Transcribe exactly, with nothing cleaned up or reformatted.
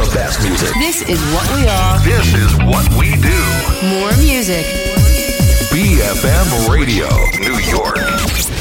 the best music. This is what we are. This is what we do. More music. B F M Radio, New York.